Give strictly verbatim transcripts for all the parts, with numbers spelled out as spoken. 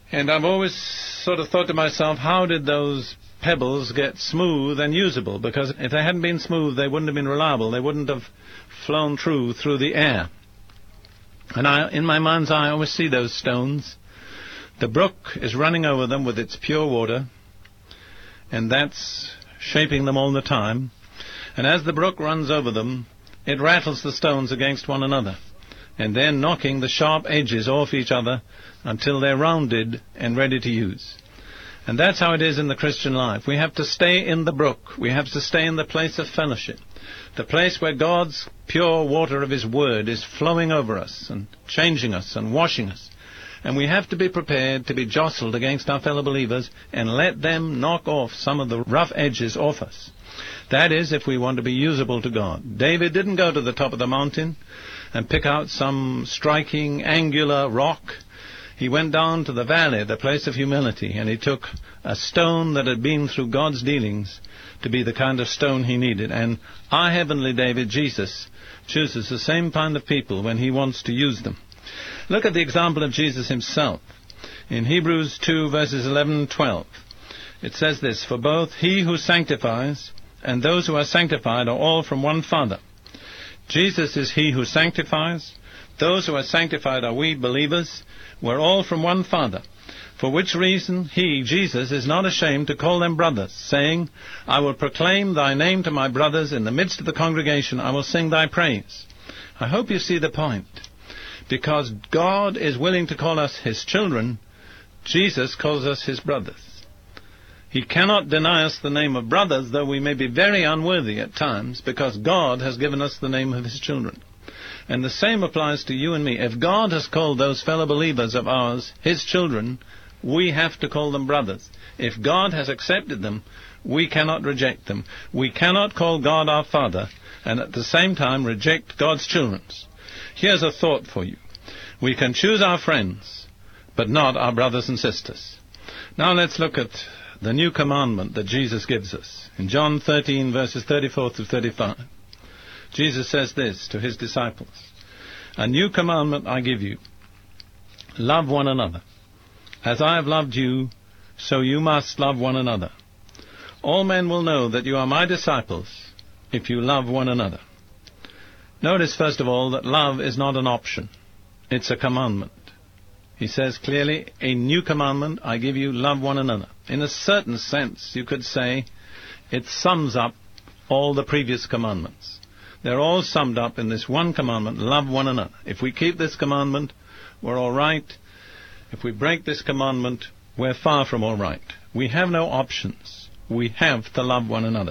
And I've always sort of thought to myself, how did those pebbles get smooth and usable? Because if they hadn't been smooth, they wouldn't have been reliable. They wouldn't have flown through through the air. And I, in my mind's eye, I always see those stones. The brook is running over them with its pure water, and that's shaping them all the time. And as the brook runs over them, it rattles the stones against one another, and then knocking the sharp edges off each other until they're rounded and ready to use. And that's how it is in the Christian life. We have to stay in the brook. We have to stay in the place of fellowship, the place where God's pure water of His Word is flowing over us and changing us and washing us. And we have to be prepared to be jostled against our fellow believers and let them knock off some of the rough edges off us. That is, if we want to be usable to God. David didn't go to the top of the mountain and pick out some striking, angular rock. He went down to the valley, the place of humility, and he took a stone that had been through God's dealings to be the kind of stone he needed. And our heavenly David, Jesus, chooses the same kind of people when he wants to use them. Look at the example of Jesus himself. In Hebrews two, verses eleven and twelve, it says this, "For both he who sanctifies and those who are sanctified are all from one Father. Jesus is he who sanctifies. Those who are sanctified are we believers. We're all from one Father. For which reason he, Jesus, is not ashamed to call them brothers, saying, I will proclaim thy name to my brothers. In the midst of the congregation I will sing thy praise." I hope you see the point. Because God is willing to call us his children, Jesus calls us his brothers. He cannot deny us the name of brothers, though we may be very unworthy at times, because God has given us the name of his children. And the same applies to you and me. If God has called those fellow believers of ours his children, we have to call them brothers. If God has accepted them, we cannot reject them. We cannot call God our Father and at the same time reject God's children. Here's a thought for you. We can choose our friends, but not our brothers and sisters. Now let's look at the new commandment that Jesus gives us. In John thirteen, verses thirty-four through thirty-five, Jesus says this to his disciples, "A new commandment I give you, love one another. As I have loved you, so you must love one another. All men will know that you are my disciples if you love one another." Notice, first of all, that love is not an option. It's a commandment. He says clearly, a new commandment I give you, love one another. In a certain sense, you could say, it sums up all the previous commandments. They're all summed up in this one commandment, love one another. If we keep this commandment, we're all right. If we break this commandment, we're far from all right. We have no options. We have to love one another.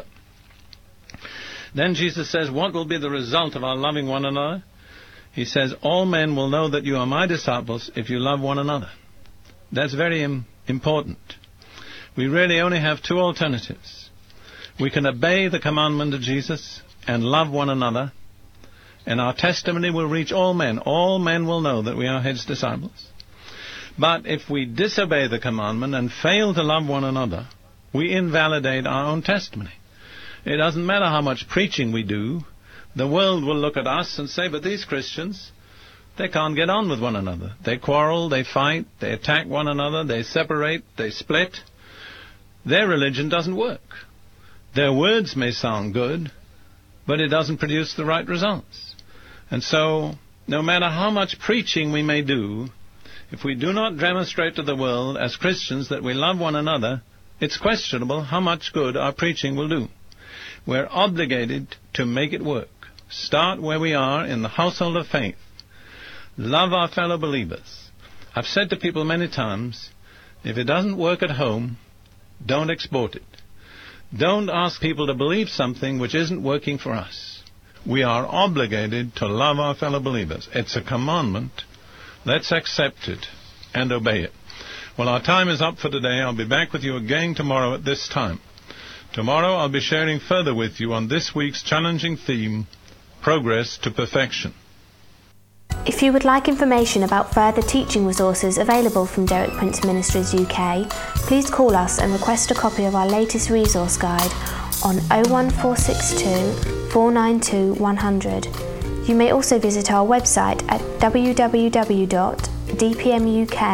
Then Jesus says, what will be the result of our loving one another? He says, all men will know that you are my disciples if you love one another. That's very im- important. We really only have two alternatives. We can obey the commandment of Jesus and love one another, and our testimony will reach all men. All men will know that we are his disciples. But if we disobey the commandment and fail to love one another, we invalidate our own testimony. It doesn't matter how much preaching we do. The world will look at us and say, but these Christians, they can't get on with one another. They quarrel, they fight, they attack one another, they separate, they split. Their religion doesn't work. Their words may sound good, but it doesn't produce the right results. And so, no matter how much preaching we may do, if we do not demonstrate to the world as Christians that we love one another, it's questionable how much good our preaching will do. We're obligated to make it work. Start where we are in the household of faith. Love our fellow believers. I've said to people many times, if it doesn't work at home, don't export it. Don't ask people to believe something which isn't working for us. We are obligated to love our fellow believers. It's a commandment. Let's accept it and obey it. Well, our time is up for today. I'll be back with you again tomorrow at this time. Tomorrow I'll be sharing further with you on this week's challenging theme, Progress to Perfection. If you would like information about further teaching resources available from Derek Prince Ministries U K, please call us and request a copy of our latest resource guide on oh one four six two, four nine two, one hundred. You may also visit our website at w w w dot d p m u k